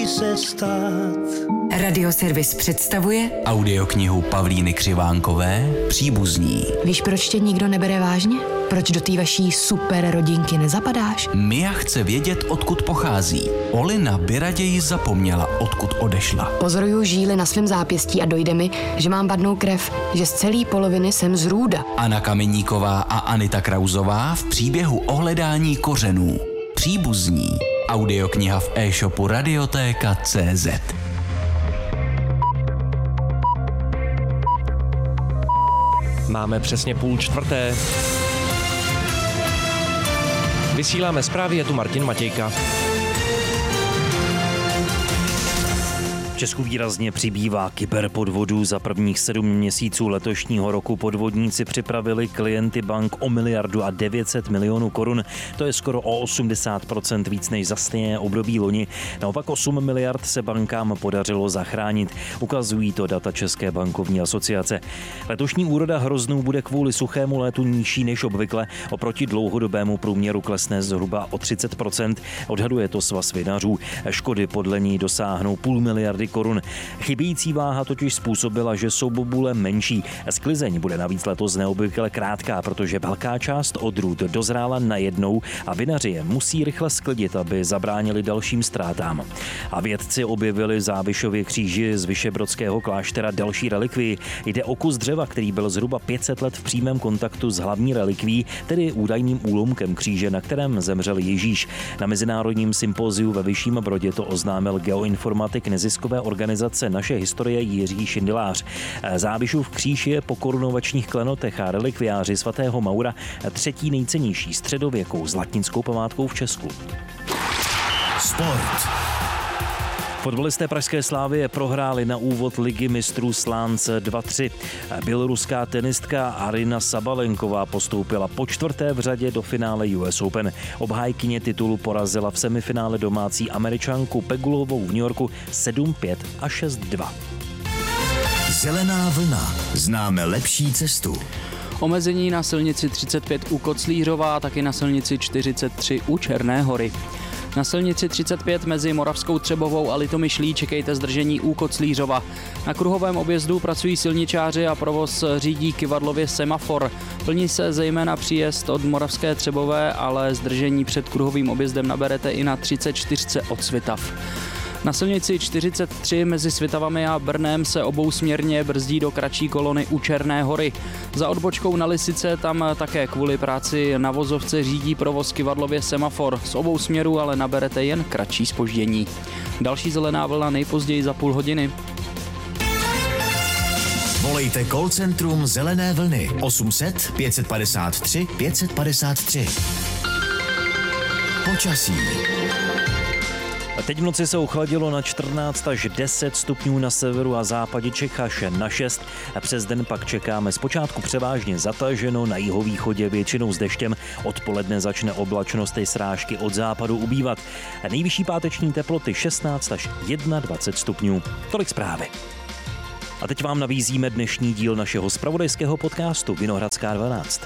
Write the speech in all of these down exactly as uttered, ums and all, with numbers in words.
se stát. Radioservis představuje audioknihu Pavlíny Křivánkové Příbuzní. Víš, proč tě nikdo nebere vážně? Proč do té vaší super rodinky nezapadáš? Mia chce vědět, odkud pochází. Olina by raději zapomněla, odkud odešla. Pozoruju žíly na svém zápěstí a dojde mi, že mám vadnou krev, že z celé poloviny jsem z Růda. Anna Kameníková a Anita Krauzová v příběhu o hledání kořenů. Příbuzní. Audiokniha v e-shopu Radiotéka tečka cé zet. Máme přesně půl čtvrté. Vysíláme zprávy, je tu Martin Matějka. V Česku výrazně přibývá kyberpodvodů. Za prvních sedm měsíců letošního roku podvodníci připravili klienty bank o miliardu a devět set milionů korun. To je skoro o osmdesát procent víc než za stejné období loni. Naopak osm miliard se bankám podařilo zachránit. Ukazují to data České bankovní asociace. Letošní úroda hroznů bude kvůli suchému létu nižší než obvykle. Oproti dlouhodobému průměru klesne zhruba o třicet procent. Odhaduje to Svaz vinařů. Škody podle ní dosáhnou půl miliardy korun. Chybějící váha totiž způsobila, že jsou bobule menší. Sklizeň bude navíc letos neobvykle krátká, protože velká část odrůd dozrála najednou a vinaři je musí rychle sklidit, aby zabránili dalším ztrátám. A vědci objevili v Závišově kříži z Vyšehradského kláštera další relikvii. Jde o kus dřeva, který byl zhruba pět set let v přímém kontaktu s hlavní relikví, tedy údajným úlomkem kříže, na kterém zemřel Ježíš. Na mezinárodním sympóziu ve Vyšším Brodě to oznámil geoinformatik neziskové organizace Naše historie Jiří Šindelář. Závišův kříž je po korunovačních klenotech a relikviáři svatého Maura třetí nejcennější středověkou zlatinskou památkou v Česku. Sport. Fotbalisté pražské Slavie prohráli na úvod ligy mistrů s Lánce dva tři. Běloruská tenistka Arina Sabalenková postoupila po čtvrté v řadě do finále U S Open. Obhájkyně titulu porazila v semifinále domácí Američanku Pegulovou v New Yorku sedm pět a šest dva. Zelená vlna. Známe lepší cestu. Omezení na silnici třicet pět u Koclířova a taky na silnici čtyřicet tři u Černé Hory. Na silnici třicet pět mezi Moravskou Třebovou a Litomyšlí čekejte zdržení u Koclířova. Na kruhovém objezdu pracují silničáři a provoz řídí kyvadlově semafor. Plní se zejména příjezd od Moravské Třebové, ale zdržení před kruhovým objezdem naberete i na třicet čtyři od Svitav. Na silnici čtyřicet tři mezi Svitavami a Brnem se obousměrně brzdí do kratší kolony u Černé Hory. Za odbočkou na Lisice tam také kvůli práci na vozovce řídí provoz kyvadlově semafor. Z obou směrů ale naberete jen kratší zpoždění. Další zelená vlna nejpozději za půl hodiny. Volejte call centrum Zelené vlny osm set pět set padesát tři pět set padesát tři. Počasí. Teď v noci se ochladilo na čtrnáct až deset stupňů na severu a západě Čech až na šest. Přes den pak čekáme zpočátku převážně zataženo, na jihovýchodě většinou s deštěm. Odpoledne začne oblačnost i srážky od západu ubývat. Nejvyšší páteční teploty šestnáct až dvacet jedna stupňů. Tolik zprávy. A teď vám nabízíme dnešní díl našeho zpravodajského podcastu Vinohradská dvanáct.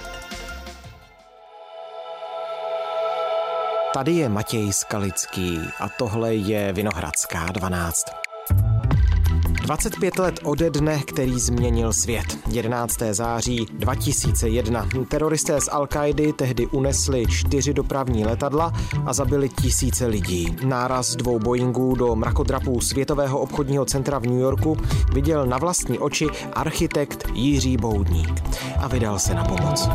Tady je Matěj Skalický a tohle je Vinohradská dvanáct. dvacet pět let ode dne, který změnil svět. jedenáctého září dva tisíce jedna. Teroristé z Al-Kaidy tehdy unesli čtyři dopravní letadla a zabili tisíce lidí. Náraz dvou Boeingů do mrakodrapů Světového obchodního centra v New Yorku viděl na vlastní oči architekt Jiří Boudník a vydal se na pomoc.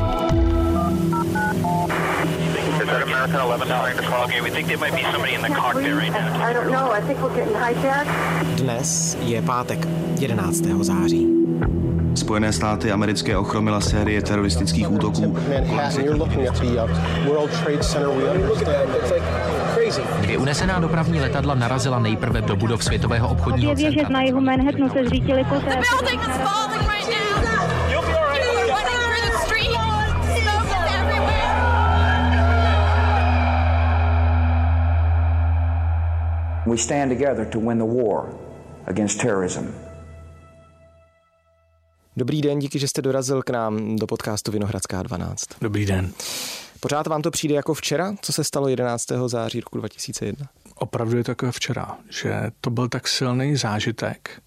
Dnes je pátek, jedenáctého září. Spojené státy americké ochromila série teroristických útoků. Dvě unesená dopravní letadla narazila nejprve do budov Světového obchodního centra. Dvě věže na jihu Manhattanu se zřítily poté. We stand together to win the war against terrorism. Dobrý den, díky, že jste dorazil k nám do podcastu Vinohradská dvanáct. Dobrý den. Pořád vám to přijde jako včera, co se stalo jedenáctého září roku dva tisíce jedna? opravdu je takové včera, že to byl tak silný zážitek,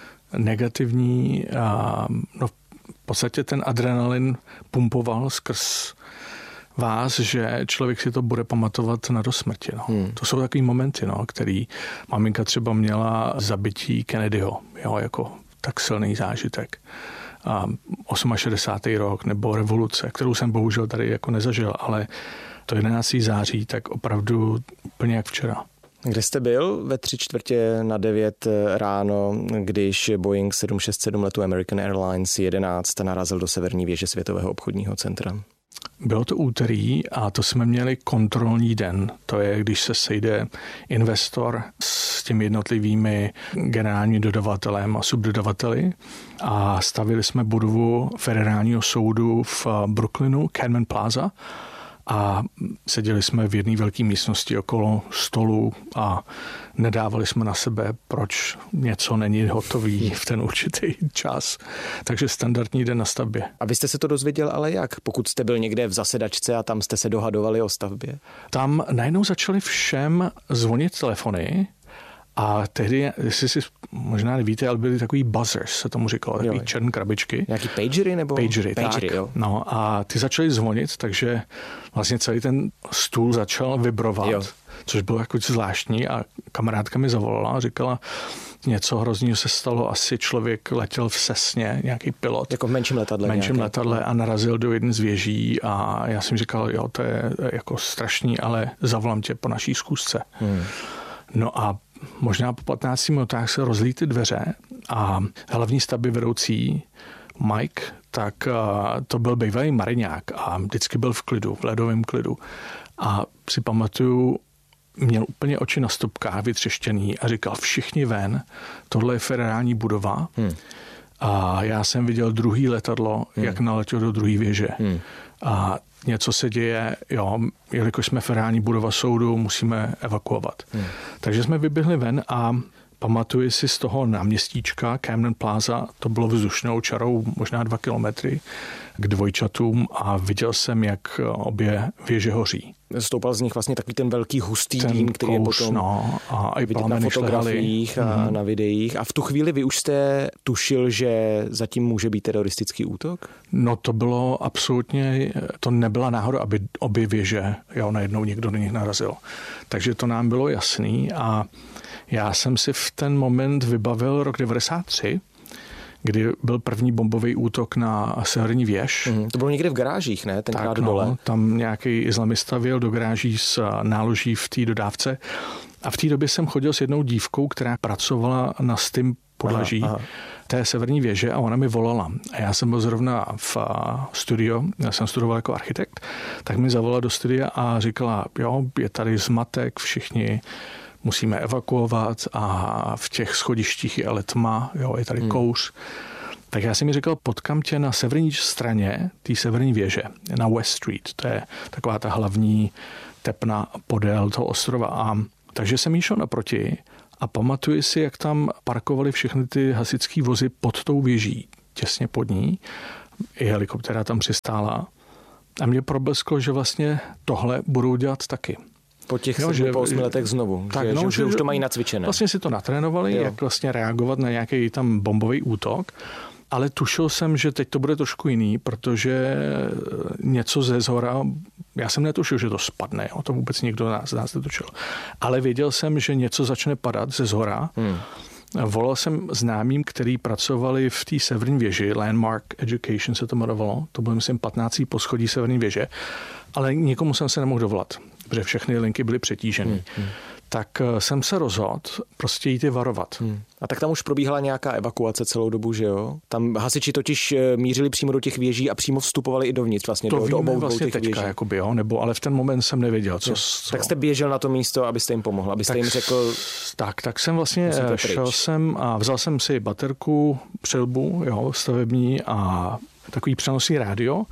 negativní, a no v podstatě ten adrenalin pumpoval skrz vás, že člověk si to bude pamatovat na do smrti. No. Hmm. To jsou takový momenty, no, který maminka třeba měla zabití Kennedyho, jo, jako tak silný zážitek. A šedesátý osmý rok nebo revoluce, kterou jsem bohužel tady jako nezažil, ale to jedenáctého září, tak opravdu úplně jak včera. Kde jste byl ve tři čtvrtě na devět ráno, když Boeing sedm šest sedm letu American Airlines jedenáct narazil do severní věže Světového obchodního centra? Bylo to úterý a to jsme měli kontrolní den. To je, když se sejde investor s těmi jednotlivými generálními dodavatelem a subdodavateli a stavili jsme budovu federálního soudu v Brooklynu, Cadman Plaza, a seděli jsme v jedné velké místnosti okolo stolu a nedávali jsme na sebe, proč něco není hotový v ten určitý čas. Takže standardní den na stavbě. A vy jste se to dozvěděl ale jak? Pokud jste byl někde v zasedačce a tam jste se dohadovali o stavbě? Tam najednou začali všem zvonit telefony. A tehdy, jestli si možná nevíte, ale byly takový buzzers, se tomu říkalo, takový černé krabičky. Nějaký pagery nebo? Pagery, pagery tak. Jo. No a ty začaly zvonit, takže vlastně celý ten stůl začal vibrovat, jo. Což bylo jako zvláštní a kamarádka mi zavolala a říkala, něco hrozného se stalo, asi člověk letěl v Sesně, nějaký pilot. Jako v menším letadle. V menším nějaké. letadle a narazil do jedné z věží a já jsem říkal, jo, to je jako strašný, ale zavolám tě po naší zkusce. Hmm. No a možná po patnácti minutách se rozlí ty dveře a hlavní stavby vedoucí Mike, tak to byl bývalý mariňák a vždycky byl v klidu, v ledovém klidu. A si pamatuju, měl úplně oči na stopkách vytřeštěný a říkal, všichni ven, tohle je federální budova. Hmm. A já jsem viděl druhý letadlo, hmm. jak naletěl do druhé věže. Hmm. A něco se děje, jo, jelikož jsme federální budova soudu, musíme evakuovat. Hmm. Takže jsme vyběhli ven a pamatuji si z toho náměstíčka Camden Plaza, to bylo vzdušnou čarou možná dva kilometry k dvojčatům a viděl jsem, jak obě věže hoří. Stoupal z nich vlastně takový ten velký hustý ten dým, který kous, je potom no, a i vidět na fotografiích a mm. na videích. A v tu chvíli vy už jste tušil, že zatím může být teroristický útok? No to bylo absolutně, to nebyla náhoda, aby obě věže, jo, najednou někdo do nich narazil. Takže to nám bylo jasný a já jsem si v ten moment vybavil rok devadesát tři, kdy byl první bombový útok na severní věž. Mm, to bylo někde v garážích, ne? Tenkrát tak, no, dole. Tam nějaký islamista vjel do garáží s náloží v té dodávce. A v té době jsem chodil s jednou dívkou, která pracovala na stym podlaží aha, aha. té severní věže a ona mi volala. A já jsem byl zrovna v studiu, já jsem studoval jako architekt, tak mi zavolala do studia a říkala, jo, je tady zmatek, všichni musíme evakuovat a v těch schodištích je ale tma, jo, je tady hmm. kouř. Tak já jsem mi říkal, potkám tě na severní straně té severní věže, na West Street, to je taková ta hlavní tepna podél toho ostrova. A takže jsem jí šel naproti a pamatuji si, jak tam parkovali všechny ty hasičský vozy pod tou věží, těsně pod ní. I helikoptéra tam přistála. A mě problesklo, že vlastně tohle budou dělat taky. Po těch jo, že, po osmi letech znovu, tak, že, no, že, že už to mají nacvičené. Vlastně si to natrénovali, jo. jak vlastně reagovat na nějaký tam bombový útok, ale tušil jsem, že teď to bude trošku jiný, protože něco ze zhora, já jsem netušil, že to spadne, jo, to vůbec nikdo z nás netušil, ale věděl jsem, že něco začne padat ze zhora. Hmm. Volal jsem známým, který pracovali v té severní věži, Landmark Education se to jmenovalo, to bylo myslím patnáctý poschodí severní věže, ale nikomu jsem se nemohl dovolat, protože všechny linky byly přetížené. Hmm, hmm. Tak jsem se rozhodl prostě jít je varovat. Hmm. A tak tam už probíhala nějaká evakuace celou dobu, že jo? Tam hasiči totiž mířili přímo do těch věží a přímo vstupovali i dovnitř vlastně to do, do obou vlastně těch teďka, jakoby, jo, nebo ale v ten moment jsem nevěděl, co, co. Tak jste běžel na to místo, abyste jim pomohl, abyste tak, jim řekl. Tak, tak jsem vlastně šel jsem a vzal jsem si baterku, přilbu, jo, stavební a takový přenosný rádio.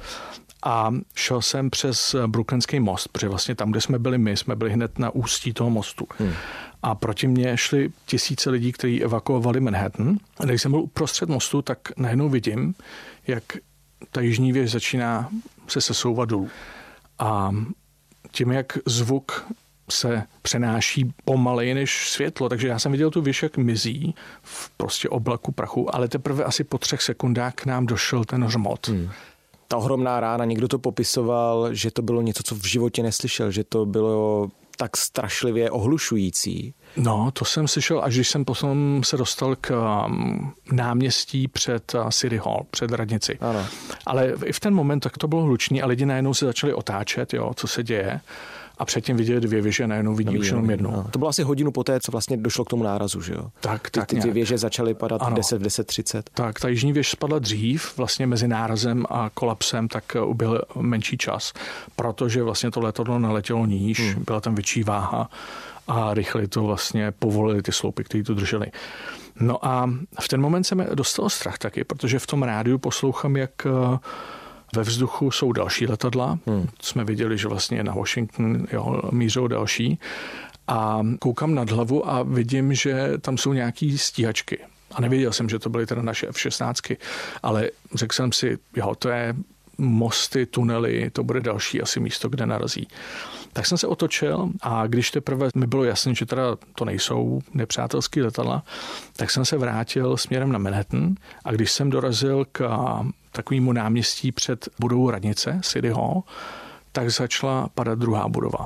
A šel jsem přes Brooklynský most, protože vlastně tam, kde jsme byli my, jsme byli hned na ústí toho mostu. Hmm. A proti mně šli tisíce lidí, kteří evakuovali Manhattan. A když jsem byl uprostřed mostu, tak najednou vidím, jak ta jižní věž začíná se sesouvat dolů. A tím, jak zvuk se přenáší pomaleji než světlo, takže já jsem viděl tu věž, jak mizí v prostě oblaku prachu, ale teprve asi po třech sekundách k nám došel ten hřmot. Hmm. Ta ohromná rána, někdo to popisoval, že to bylo něco, co v životě neslyšel, že to bylo tak strašlivě ohlušující. No, to jsem slyšel, až když jsem potom se dostal k um, náměstí před uh, City Hall, před radnici. Ano. Ale i v ten moment tak to bylo hluční a lidi najednou se začali otáčet, jo, co se děje. A předtím viděli dvě věže, najednou vidí už jenom jednu. No. To bylo asi hodinu poté, co vlastně došlo k tomu nárazu, že jo? Tak, tak ty, ty dvě věže začaly padat v deset, v deset třicet. Tak, ta jižní věž spadla dřív, vlastně mezi nárazem a kolapsem, tak uběhl menší čas, protože vlastně to letadlo naletělo níž, hmm. byla tam větší váha a rychle to vlastně povolili ty sloupy, které to drželi. No a v ten moment se mi dostal strach taky, protože v tom rádiu poslouchám, jak ve vzduchu jsou další letadla. Hmm. Jsme viděli, že vlastně na Washington jo, mířou další. A koukám nad hlavu a vidím, že tam jsou nějaký stíhačky. A nevěděl jsem, že to byly teda naše F šestnáct, ale řekl jsem si, jo, to je mosty, tunely, to bude další asi místo, kde narazí. Tak jsem se otočil a když teprve mi bylo jasné, že teda to nejsou nepřátelský letadla, tak jsem se vrátil směrem na Manhattan a když jsem dorazil k takovému náměstí před budovou radnice, City Hall, tak začala padat druhá budova.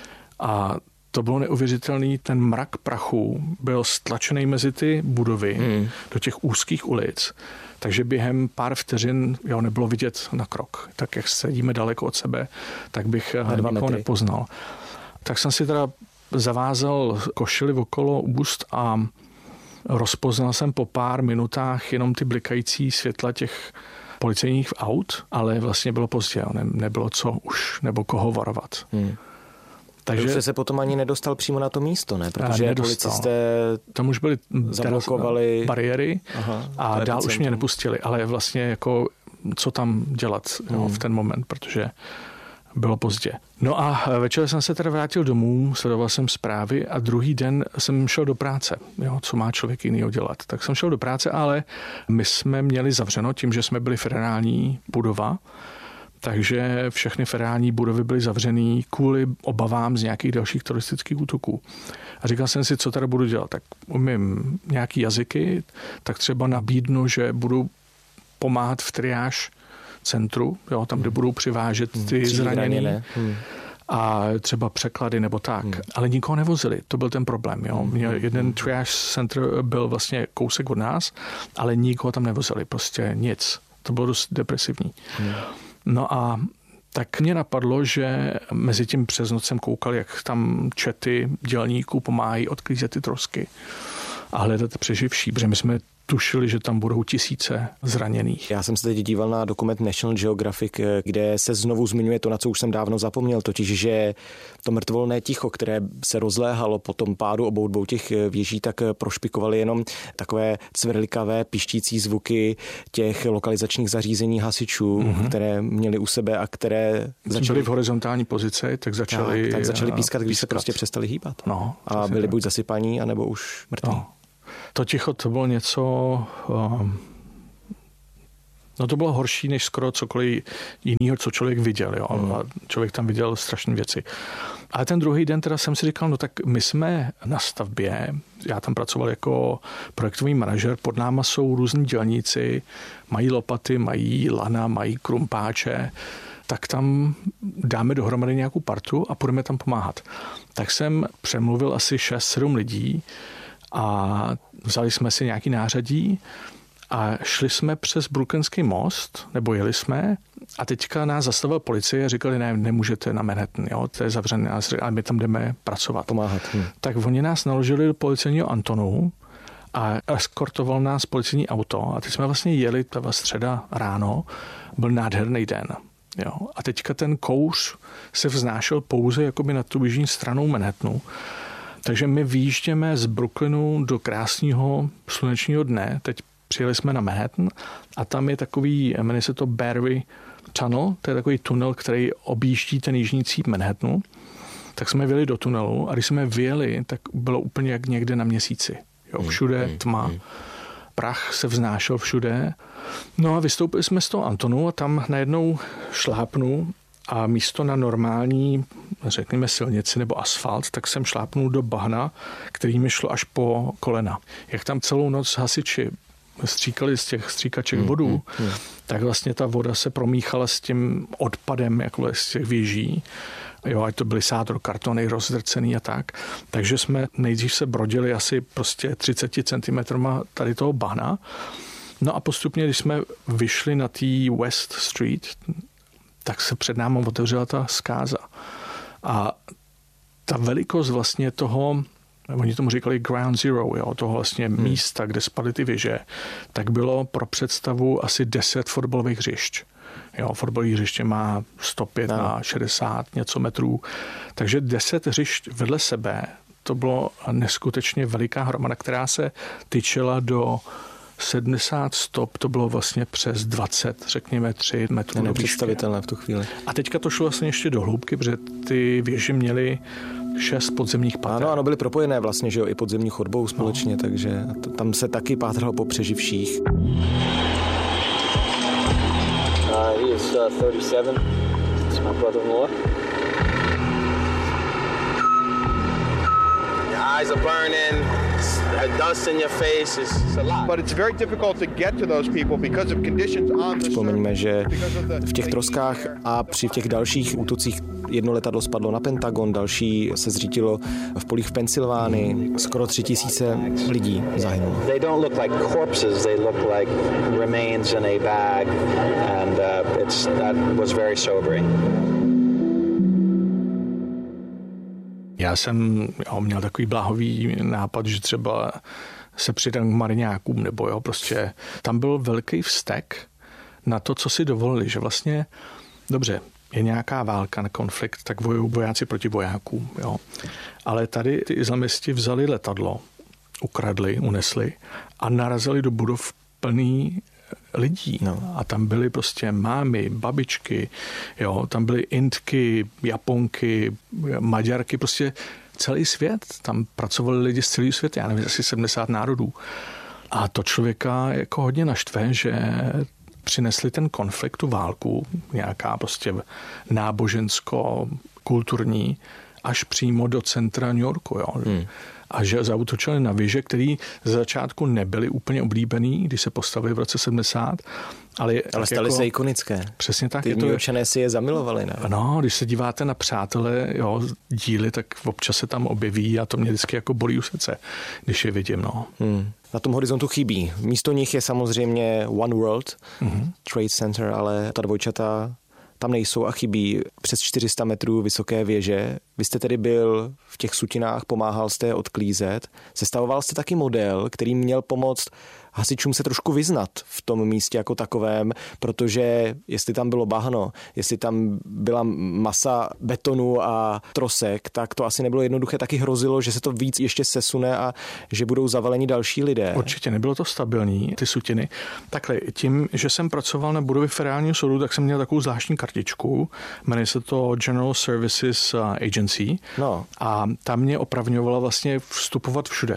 A to bylo neuvěřitelný, ten mrak prachu byl stlačený mezi ty budovy hmm. do těch úzkých ulic, takže během pár vteřin jo, nebylo vidět na krok. Tak jak sedíme daleko od sebe, tak bych nikoho metry. nepoznal. Tak jsem si teda zavázal košili okolo úst a rozpoznal jsem po pár minutách jenom ty blikající světla těch policejních aut, ale vlastně bylo pozdě, ne, nebylo co už, nebo koho varovat. Hmm. Takže už se potom ani nedostal přímo na to místo, ne? Protože policisté tam už byly zablokovali bariéry Aha, a dál už mě nepustili, ale vlastně jako co tam dělat hmm. jo, v ten moment, protože bylo pozdě. No a večer jsem se teda vrátil domů, sledoval jsem zprávy a druhý den jsem šel do práce. Jo, co má člověk jinýho dělat? Tak jsem šel do práce, ale my jsme měli zavřeno tím, že jsme byli federální budova, takže všechny federální budovy byly zavřený kvůli obavám z nějakých dalších teroristických útoků. A říkal jsem si, co teda budu dělat. Tak umím nějaký jazyky, tak třeba nabídnu, že budu pomáhat v triáž centru, jo, tam, kde budou přivážet ty hmm, zraněné hmm. a třeba překlady nebo tak. Hmm. Ale nikoho nevozili, to byl ten problém. Jo. Hmm. Jeden triáž center byl vlastně kousek od nás, ale nikoho tam nevozili, prostě nic. To bylo dost depresivní. Hmm. No a tak mě napadlo, že mezi tím přes noc jsem koukal, jak tam čety dělníků pomáhají odklízet ty trosky a hledat přeživší, protože my jsme tušili, že tam budou tisíce zraněných. Já jsem se teď díval na dokument National Geographic, kde se znovu zmiňuje to, na co už jsem dávno zapomněl, totiž, že to mrtvolné ticho, které se rozléhalo po tom pádu obou dvou těch věží, tak prošpikovaly jenom takové cvrlikavé pištící zvuky těch lokalizačních zařízení hasičů, mm-hmm. které měli u sebe a které začaly byli v horizontální pozici, tak začaly tak, tak začaly pískat, když pískat. se prostě přestali hýbat. No, a byli buď zasypaní, anebo už mrtví. No. To ticho, to bylo něco, um, no to bylo horší než skoro cokoliv jiného, co člověk viděl. Jo? Mm. A člověk tam viděl strašné věci. Ale ten druhý den teda jsem si říkal, no tak my jsme na stavbě, já tam pracoval jako projektový manažer, pod náma jsou různí dělníci, mají lopaty, mají lana, mají krumpáče, tak tam dáme dohromady nějakou partu a půjdeme tam pomáhat. Tak jsem přemluvil asi šest sedm lidí, a vzali jsme si nějaký nářadí a šli jsme přes Brooklynský most, nebo jeli jsme a teďka nás zastavila policie a říkali, ne, nemůžete na Manhattan, jo, to je zavřené, ale my tam jdeme pracovat. Pomáhat. Hm. Tak oni nás naložili do policejního Antonu a eskortoval nás policejní auto a teď jsme vlastně jeli, ta středa ráno, byl nádherný den. Jo. A teďka ten kouř se vznášel pouze jakoby na tu jižní stranou Manhattanu. Takže my vyjížděme z Brooklynu do krásného slunečního dne. Teď přijeli jsme na Manhattan a tam je takový, jmenuje se to Battery Tunnel, to je takový tunel, který objíždí ten jižní cíp Manhattanu. Tak jsme vyjeli do tunelu a když jsme vyjeli, tak bylo úplně jak někde na měsíci. Jo, všude tma, prach se vznášel všude. No a vystoupili jsme z toho Antonu a tam najednou šlápnu a místo na normální, řekněme, silnici nebo asfalt, tak jsem šlápnul do bahna, který mi šlo až po kolena. Jak tam celou noc hasiči stříkali z těch stříkaček hmm, vodu, hmm, hmm. tak vlastně ta voda se promíchala s tím odpadem jako z těch věží. Jo, ať to byly sádrokartony rozdrcený a tak. Takže jsme nejdřív se brodili asi prostě třicet centimetrů tady toho bahna. No a postupně, když jsme vyšli na té West Street, tak se před námi otevřela ta zkáza. A ta velikost vlastně toho, oni tomu říkali Ground Zero, jo, toho vlastně hmm. místa, kde spadly ty věže, tak bylo pro představu asi deset fotbalových hřišť. Jo, fotbalové hřiště má sto pět no. na šedesát něco metrů, takže deset hřišť vedle sebe, to bylo neskutečně veliká hromada, která se tyčela do sedmdesát stop, to bylo vlastně přes dvacet, řekněme tři metrů. Nepředstavitelné v tu chvíli. A teďka to šlo vlastně ještě do hloubky, protože ty věže měly šest podzemních pater. Ano, ano, byly propojené vlastně, že jo, i podzemní chodbou společně, no. takže to, tam se taky pátralo po přeživších. Uh, he is uh, thirty-seven. It's my brother-in-law. Your eyes are burning. Dust in your face is a lot. But it's very difficult to get to those people because of conditions on the Připomeňme, že v těch troskách a při těch dalších útocích jedno letadlo spadlo na Pentagon, další se zřítilo v polích v Pensylvánii. Skoro tři tisíce lidí zahynulo. They don't look like corpses, they look like remains in a bag, and uh, it's that was very sobering. Já jsem jo, měl takový bláhový nápad, že třeba se přidám k mariňákům, nebo jo, prostě tam byl velký vztek na to, co si dovolili, že vlastně, dobře, je nějaká válka na konflikt, tak vojují vojáci proti vojákům, jo. Ale tady ty islamisti vzali letadlo, ukradli, unesli a narazili do budov plný lidí. No. A tam byly prostě mámy, babičky, jo, tam byly Indky, Japonky, Maďarky, prostě celý svět. Tam pracovali lidi z celého světa, já nevím, asi sedmdesát národů. A to člověka jako hodně naštve, že přinesli ten konflikt, tu válku, nějaká prostě nábožensko-kulturní, až přímo do centra New Yorku, jo. Hmm. A že zaútočili na věže, které z začátku nebyly úplně oblíbený, když se postavili v roce sedmdesát, ale, ale staly jako, se ikonické. Přesně tak. Ty Newyorčané si je zamilovali. Ne? No, když se díváte na Přátelé, jo, díly, tak občas se tam objeví a to mě vždycky jako bolí u srdce, když je vidím. No. Hmm. Na tom horizontu chybí. Místo nich je samozřejmě One World mm-hmm. Trade Center, ale ta dvojčata tam nejsou a chybí přes čtyři sta metrů vysoké věže. Vy jste tedy byl v těch sutinách, pomáhal jste je odklízet. Sestavoval jste taky model, který měl pomoct hasičům se trošku vyznat v tom místě jako takovém, protože jestli tam bylo bahno, jestli tam byla masa betonu a trosek, tak to asi nebylo jednoduché. Taky hrozilo, že se to víc ještě sesune a že budou zavaleni další lidé. Určitě nebylo to stabilní, ty sutiny. Takhle, tím, že jsem pracoval na budově Federálního soudu, tak jsem měl takovou zvláštní kartičku, jmenuje se to General Services Agency no. a tam mě opravňovala vlastně vstupovat všude.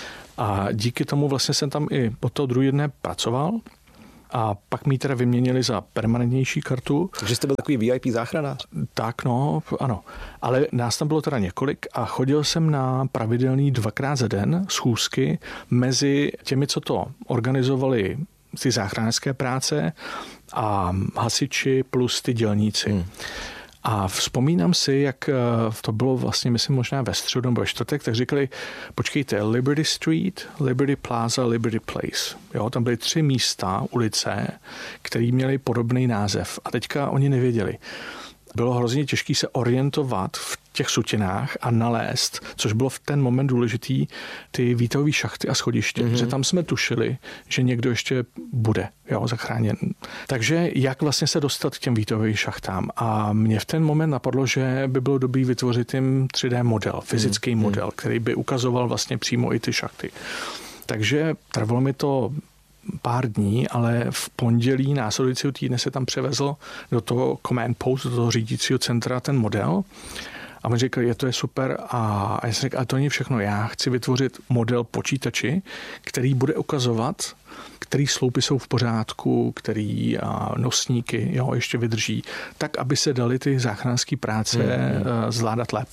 A díky tomu vlastně jsem tam i od toho druhý dne pracoval a pak mi teda vyměnili za permanentnější kartu. Takže jste byl takový V I P záchranář? Tak no, ano. Ale nás tam bylo teda několik a chodil jsem na pravidelný dvakrát za den schůzky mezi těmi, co to organizovali ty záchranářské práce a hasiči plus ty dělníci. Hmm. A vzpomínám si, jak to bylo vlastně, myslím, možná ve středu nebo ve čtvrtek, tak říkali, počkejte, Liberty Street, Liberty Plaza, Liberty Place. Jo, tam byly tři místa, ulice, které měly podobný název. A teďka oni nevěděli. Bylo hrozně těžké se orientovat v těch sutinách a nalézt, což bylo v ten moment důležitý, ty výtahové šachty a schodiště, mm-hmm. protože tam jsme tušili, že někdo ještě bude, jo, zachráněn. Takže jak vlastně se dostat k těm výtahovým šachtám? A mě v ten moment napadlo, že by bylo dobré vytvořit jim tři dé model, fyzický mm-hmm. model, který by ukazoval vlastně přímo i ty šachty. Takže trvalo mi to pár dní, ale v pondělí následujícího týdne se tam převezl do toho command post, do toho řídícího centra ten model. A on řekl, je to je super. A já jsem řekl, a to není všechno. Já chci vytvořit model počítači, který bude ukazovat, který sloupy jsou v pořádku, který nosníky jo, ještě vydrží, tak, aby se daly ty záchranské práce hmm. zvládat lépe.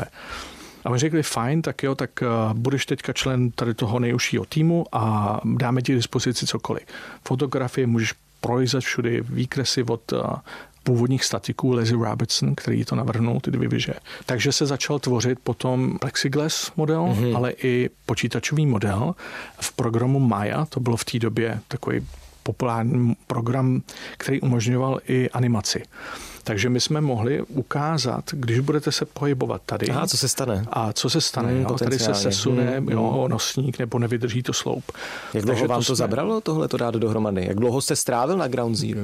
A my řekli, fajn, tak jo, tak budeš teďka člen tady toho nejužšího týmu a dáme ti k dispozici cokoliv. Fotografie můžeš projít všude, výkresy od původních statiků Leslie Robertson, který to navrhnul, ty dvě věže. Takže se začal tvořit potom plexiglass model, mm-hmm. ale i počítačový model v programu Maya, to bylo v té době takový populární program, který umožňoval i animaci. Takže my jsme mohli ukázat, když budete se pohybovat tady. Aha, co se stane? A co se stane? Hmm, jo, tady se sesune hmm, jo, nosník nebo nevydrží to sloup. Jak dlouho Takže vám to, to jsme... zabralo tohle to dát dohromady? Jak dlouho jste strávil na Ground Zero?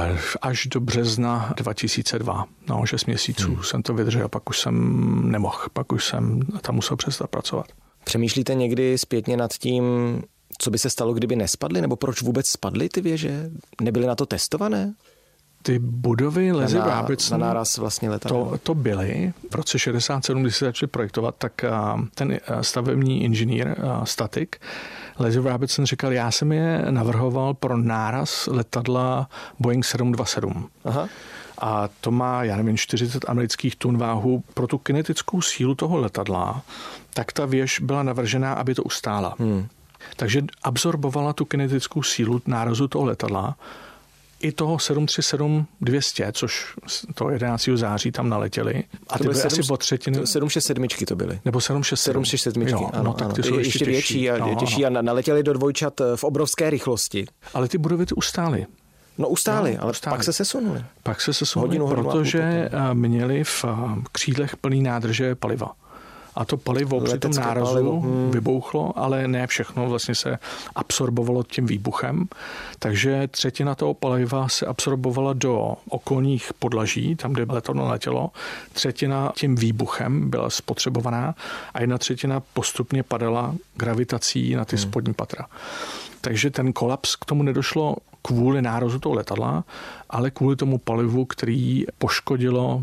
Až do března dva tisíce dva. No, šest měsíců hmm. jsem to vydržel, pak už jsem nemohl, pak už jsem tam musel přestat pracovat. Přemýšlíte někdy zpětně nad tím, co by se stalo, kdyby nespadly? Nebo proč vůbec spadly ty věže? Nebyly na to testované? Ty budovy Leslie na, Robertson, na náraz vlastně to, to byly. V roce šedesát sedm, když se začali projektovat, tak ten stavební inženýr, statik, Leslie Robertson říkal, já jsem je navrhoval pro náraz letadla Boeing sedm dvacet sedm. Aha. A to má, já nevím, čtyřicet amerických tun váhu. Pro tu kinetickou sílu toho letadla, tak ta věž byla navržená, aby to ustála. Hmm. Takže absorbovala tu kinetickou sílu nárazu toho letadla, i toho sedm tři sedm dvě stě, což to jedenáctého září tam naletěli. A to ty byly asi po třetinu. sedm šest sedm to byly. Nebo sedm šest sedm. sedm šest sedm, jo, ano, no, tak ano. ty Ty jsou ještě, ještě těžší. větší a, no, těžší a naletěli do dvojčat v obrovské rychlosti. Ale ty budovy ty ustály. No ustály, no, ale ustály. pak se sesunuli. Pak se sesunuli, protože měli v křídlech plný nádrže paliva. A to palivo při tom nárazu hmm. vybouchlo, ale ne všechno vlastně se absorbovalo tím výbuchem. Takže třetina toho paliva se absorbovala do okolních podlaží, tam, kde letadlo letělo. Třetina tím výbuchem byla spotřebovaná a jedna třetina postupně padala gravitací na ty hmm. spodní patra. Takže ten kolaps k tomu nedošlo kvůli nárazu toho letadla, ale kvůli tomu palivu, který poškodilo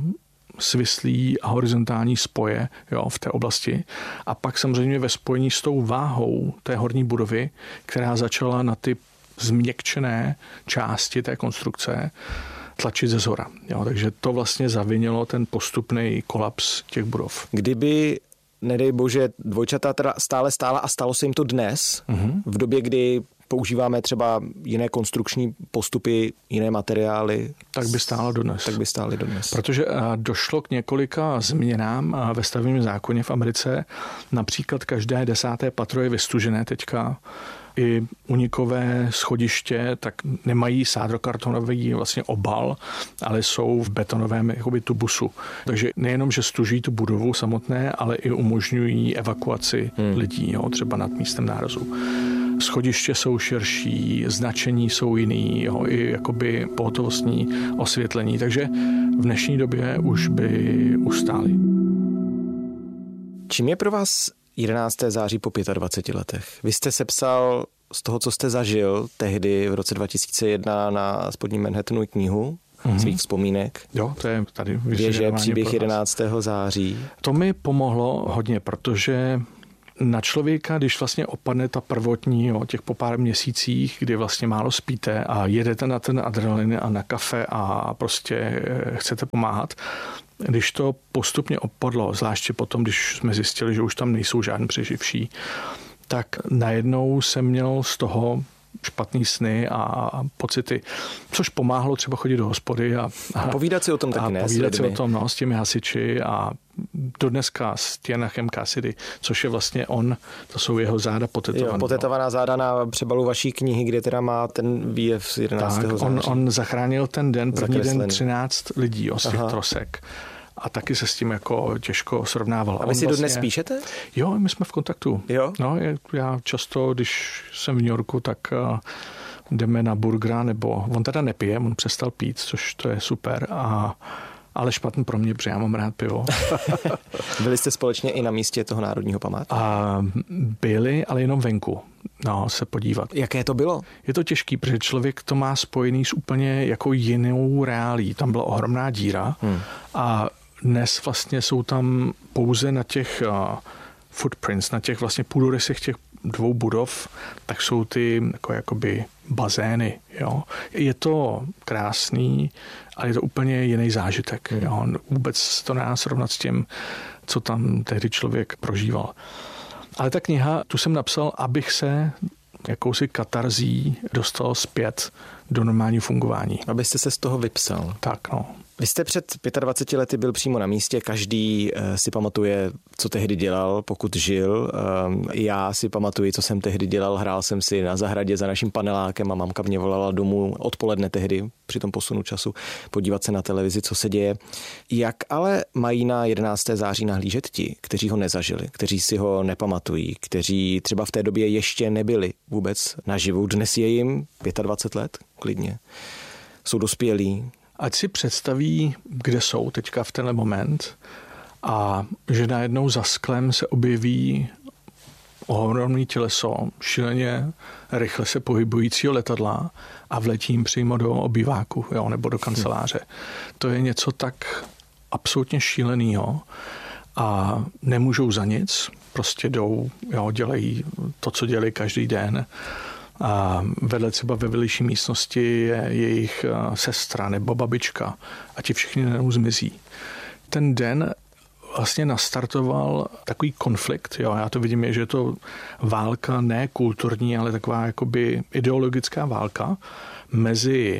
svislý a horizontální spoje jo, v té oblasti. A pak samozřejmě ve spojení s tou váhou té horní budovy, která začala na ty změkčené části té konstrukce tlačit ze zhora. Jo, takže to vlastně zavinilo ten postupný kolaps těch budov. Kdyby, nedej bože, dvojčata teda stále stála a stalo se jim to dnes, mm-hmm. v době, kdy používáme třeba jiné konstrukční postupy, jiné materiály. Tak by stálo dodnes. Tak by stály dodnes. Protože došlo k několika změnám ve stavebním zákoně v Americe. Například každé desáté patro je vystužené teďka. I unikové schodiště tak nemají sádrokartonový vlastně obal, ale jsou v betonovém jakoby tubusu. Takže nejenom, že stuží tu budovu samotné, ale i umožňují evakuaci hmm. lidí, jo, třeba nad místem nárazu. Schodiště jsou širší, značení jsou jiný, jo, i jakoby pohotovostní osvětlení, takže v dnešní době už by ustály. Čím je pro vás jedenáctého září po dvaceti pěti letech? Vy jste sepsal z toho, co jste zažil tehdy v roce dva tisíce jedna na spodním Manhattanu knihu mm-hmm. svých vzpomínek. Jo, to je tady Věže, příběh jedenáctého září. To mi pomohlo hodně, protože na člověka, když vlastně opadne ta prvotní, jo, těch po pár měsících, kdy vlastně málo spíte a jedete na ten adrenalin a na kafe a prostě chcete pomáhat, když to postupně opadlo, zvláště potom, když jsme zjistili, že už tam nejsou žádný přeživší, tak najednou jsem měl z toho špatný sny a pocity, což pomáhalo třeba chodit do hospody a, a povídat si o tom taky, ne? Povídat si o tom, no, s těmi hasiči a do dneska s Tianachem Cassidy, což je vlastně on, to jsou jeho záda potetované. Jo, potetovaná záda na přebalu vaší knihy, kde teda má ten výjev z jedenáctého tak, září. On, on zachránil ten den, první den třináct lidí jo, z těch Aha. trosek. A taky se s tím jako těžko srovnával. A vy si vlastně, dodnes píšete? Jo, my jsme v kontaktu. Jo? No, já často, když jsem v New Yorku, tak uh, jdeme na burgera, nebo on teda nepije, on přestal pít, což to je super, a, ale špatný pro mě, protože já mám rád pivo. Byli jste společně i na místě toho národního památku? A byli, ale jenom venku. No, se podívat. Jaké to bylo? Je to těžký, protože člověk to má spojený s úplně jako jinou reálí. Tam byla ohromná díra hmm. a dnes vlastně jsou tam pouze na těch uh, footprints, na těch vlastně půdorysech těch dvou budov, tak jsou ty jako jakoby bazény. Jo. Je to krásný, ale je to úplně jiný zážitek. Jo. Vůbec to nedá srovnat s tím, co tam tehdy člověk prožíval. Ale ta kniha, tu jsem napsal, abych se jakousi katarzí dostal zpět do normálního fungování. Abyste se z toho vypsal. Tak, no. Vy jste před dvaceti pěti lety byl přímo na místě, každý si pamatuje, co tehdy dělal, pokud žil. Já si pamatuju, co jsem tehdy dělal, hrál jsem si na zahradě za naším panelákem a mamka mě volala domů odpoledne tehdy, při tom posunu času, podívat se na televizi, co se děje. Jak ale mají na jedenáctého září nahlížet ti, kteří ho nezažili, kteří si ho nepamatují, kteří třeba v té době ještě nebyli vůbec naživu. Dnes je jim dvacet pět let, klidně. Jsou dospělí. Ať si představí, kde jsou teďka v tenhle moment a že najednou za sklem se objeví ohromný těleso, šíleně rychle se pohybujícího letadla a vletí jim přímo do obýváku, jo, nebo do kanceláře. To je něco tak absolutně šílenýho a nemůžou za nic, prostě jdou, jo, dělají to, co dělají každý den. A vedle třeba ve vedlejší místnosti je jejich sestra nebo babička a ti všichni najednou zmizí. Ten den vlastně nastartoval takový konflikt. Jo, já to vidím, že je to válka ne kulturní, ale taková jakoby ideologická válka mezi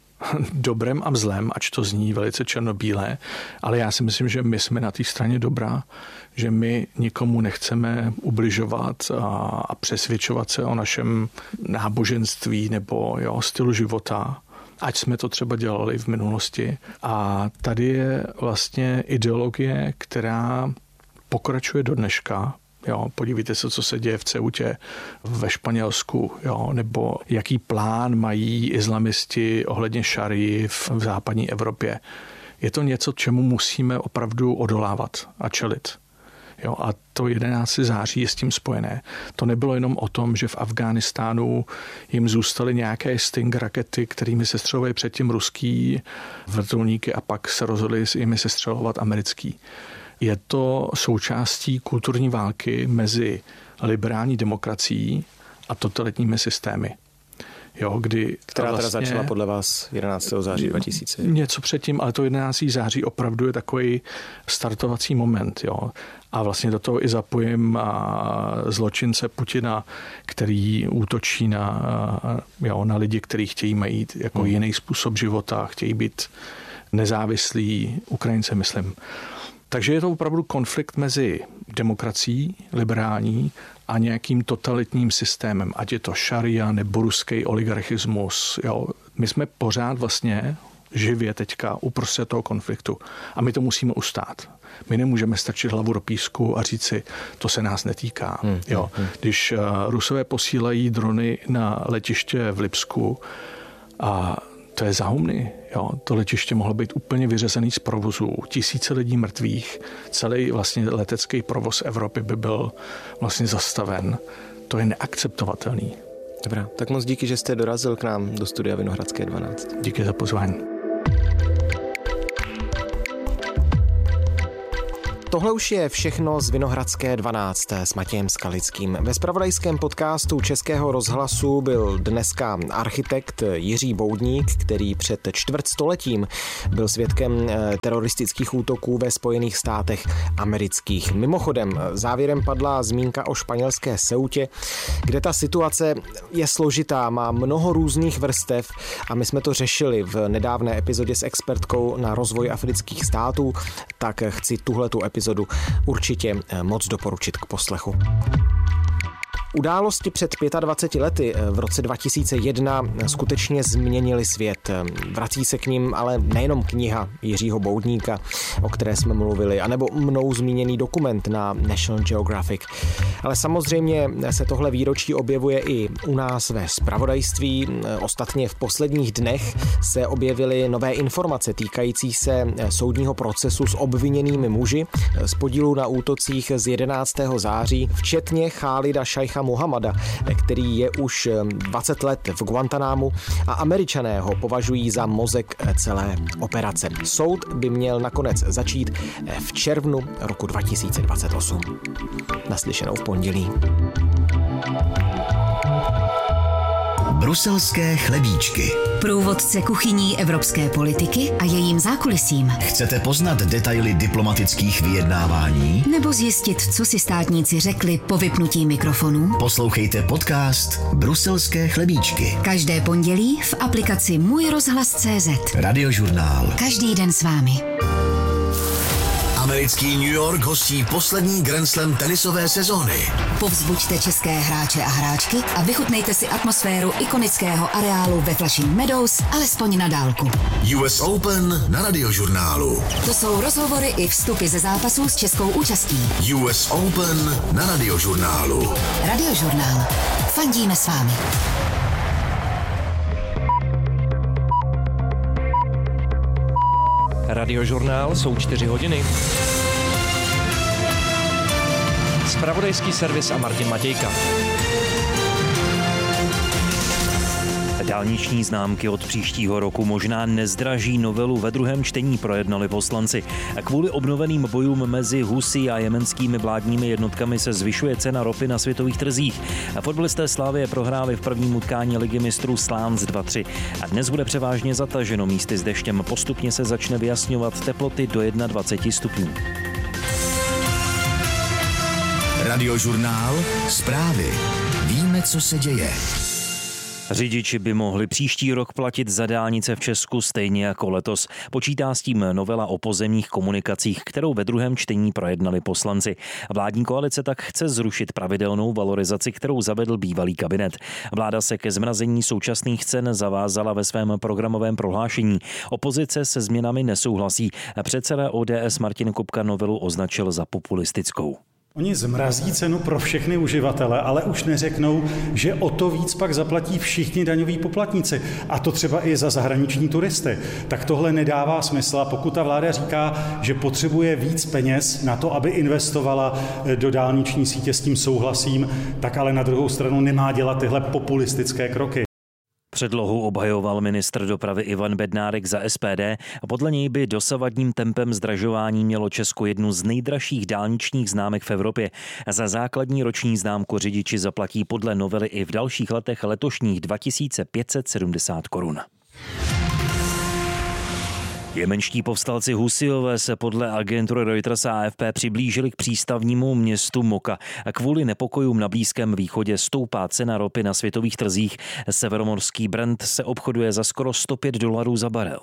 dobrem a zlem, ač to zní velice černobílé, ale já si myslím, že my jsme na té straně dobra, že my nikomu nechceme ubližovat a, a přesvědčovat se o našem náboženství nebo jo, stylu života, ať jsme to třeba dělali v minulosti. A tady je vlastně ideologie, která pokračuje do dneška. Jo, podívejte se, co se děje v Ceutě ve Španělsku, jo, nebo jaký plán mají islamisti ohledně šarii v, v západní Evropě. Je to něco, čemu musíme opravdu odolávat a čelit. Jo, a to jedenáctého září je s tím spojené. To nebylo jenom o tom, že v Afghánistánu jim zůstaly nějaké Sting rakety, kterými se střelovaly předtím ruský vrtulníky a pak se rozhodli jimi se střelovat americký. Je to součástí kulturní války mezi liberální demokracií a totalitními systémy. Jo, kdy Která vlastně, teda začala podle vás jedenáctého září dva tisíce? Něco předtím, ale to jedenáctého září opravdu je takový startovací moment. Jo. A vlastně do toho i zapojím zločince Putina, který útočí na, jo, na lidi, kteří chtějí mít jako hmm. jiný způsob života, chtějí být nezávislí, Ukrajince, myslím. Takže je to opravdu konflikt mezi demokracií, liberální, a nějakým totalitním systémem, ať je to šaria nebo ruský oligarchismus. Jo. My jsme pořád vlastně živě teďka uprostřed toho konfliktu a my to musíme ustát. My nemůžeme strčit hlavu do písku a říct si, to se nás netýká. Hmm, jo. Hmm. Když Rusové posílají drony na letiště v Lipsku a to je za humny. Jo. To letiště mohlo být úplně vyřazený z provozu. Tisíce lidí mrtvých. Celý vlastně letecký provoz Evropy by byl vlastně zastaven. To je neakceptovatelný. Dobrá, tak moc díky, že jste dorazil k nám do studia Vinohradské dvanáct. Díky za pozvání. Tohle už je všechno z Vinohradské dvanáct s Matějem Skalickým. Ve zpravodajském podcastu Českého rozhlasu byl dneska architekt Jiří Boudník, který před čtvrtstoletím byl svědkem teroristických útoků ve Spojených státech amerických. Mimochodem, závěrem padla zmínka o španělské Ceutě, kde ta situace je složitá, má mnoho různých vrstev a my jsme to řešili v nedávné epizodě s expertkou na rozvoj afrických států, tak chci tuhletu epizodu určitě moc doporučit k poslechu. Události před dvaceti pěti lety v roce dva tisíce jedna skutečně změnily svět. Vrací se k nim ale nejenom kniha Jiřího Boudníka, o které jsme mluvili, anebo mnou zmíněný dokument na National Geographic. Ale samozřejmě se tohle výročí objevuje i u nás ve zpravodajství. Ostatně v posledních dnech se objevily nové informace týkající se soudního procesu s obviněnými muži z podílu na útocích z jedenáctého září, včetně Chálida Šajcha Muhammada, který je už dvacet let v Guantanámu a Američané ho považují za mozek celé operace. Soud by měl nakonec začít v červnu roku dva tisíce dvacet osm. Naslyšenou v pondělí. Bruselské chlebíčky. Průvodce kuchyní evropské politiky a jejím zákulisím. Chcete poznat detaily diplomatických vyjednávání? Nebo zjistit, co si státníci řekli po vypnutí mikrofonů? Poslouchejte podcast Bruselské chlebíčky. Každé pondělí v aplikaci Můj rozhlas tečka cé zet. Radiožurnál. Každý den s vámi. Americký New York hostí poslední Grand Slam tenisové sezóny. Povzbuďte české hráče a hráčky a vychutnejte si atmosféru ikonického areálu ve Flushing Meadows alespoň na dálku. U S Open na Radiožurnálu. To jsou rozhovory i vstupy ze zápasů s českou účastí. U S Open na Radiožurnálu. Radiožurnál. Fandíme s vámi. Radiožurnál, jsou čtyři hodiny. Zpravodajský servis a Martin Matějka. Dálniční známky od příštího roku možná nezdraží, novelu ve druhém čtení projednali poslanci. Kvůli obnoveným bojům mezi Husy a jemenskými vládními jednotkami se zvyšuje cena ropy na světových trzích. Fotbalisté Slavie prohráli v prvním utkání ligy mistrů s Lens dva tři. A dnes bude převážně zataženo místy s deštěm. Postupně se začne vyjasňovat teploty do dvacet jedna stupňů. Radiožurnál. Zprávy. Víme, co se děje. Řidiči by mohli příští rok platit za dálnice v Česku stejně jako letos. Počítá s tím novela o pozemních komunikacích, kterou ve druhém čtení projednali poslanci. Vládní koalice tak chce zrušit pravidelnou valorizaci, kterou zavedl bývalý kabinet. Vláda se ke zmrazení současných cen zavázala ve svém programovém prohlášení. Opozice se změnami nesouhlasí. Předseda O D S Martin Kupka novelu označil za populistickou. Oni zmrazí cenu pro všechny uživatele, ale už neřeknou, že o to víc pak zaplatí všichni daňoví poplatníci. A to třeba i za zahraniční turisty. Tak tohle nedává smysl. A pokud ta vláda říká, že potřebuje víc peněz na to, aby investovala do dálniční sítě, s tím souhlasím, tak ale na druhou stranu nemá dělat tyhle populistické kroky. Předlohu obhajoval ministr dopravy Ivan Bednárek za S P D a podle něj by dosavadním tempem zdražování mělo Česko jednu z nejdražších dálničních známek v Evropě. Za základní roční známku řidiči zaplatí podle novely i v dalších letech letošních dva tisíce pět set sedmdesát korun. Jemenští povstalci Husijové se podle agentury Reuters a A F P přiblížili k přístavnímu městu Moka. Kvůli nepokojům na Blízkém východě stoupá cena ropy na světových trzích. Severomorský Brent se obchoduje za skoro sto pět dolarů za barel.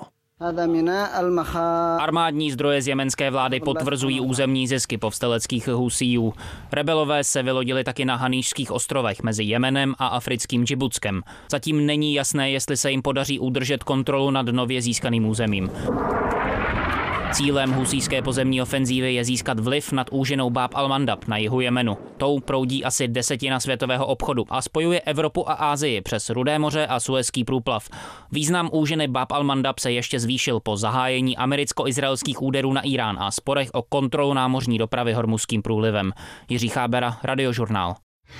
Armádní zdroje z jemenské vlády potvrzují územní zisky povstaleckých Husijů. Rebelové se vylodili taky na Haníšských ostrovech mezi Jemenem a africkým Džibutskem. Zatím není jasné, jestli se jim podaří udržet kontrolu nad nově získaným územím. Cílem husijské pozemní ofenzívy je získat vliv nad úžinou Bab al-Mandab na jihu Jemenu. Tou proudí asi desetina světového obchodu a spojuje Evropu a Asii přes Rudé moře a Suezský průplav. Význam úžiny Bab al-Mandab se ještě zvýšil po zahájení americko-izraelských úderů na Irán a sporech o kontrolu námořní dopravy Hormuzským průlivem. Jiří Chábera, Radiožurnál.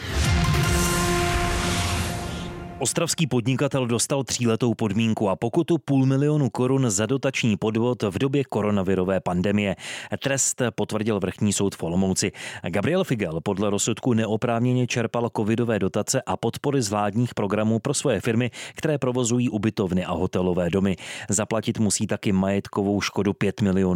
Ostravský podnikatel dostal tříletou podmínku a pokutu půl milionu korun za dotační podvod v době koronavirové pandemie. Trest potvrdil vrchní soud v Olomouci. Gabriel Figel podle rozsudku neoprávněně čerpal covidové dotace a podpory z vládních programů pro svoje firmy, které provozují ubytovny a hotelové domy. Zaplatit musí taky majetkovou škodu pět milionů.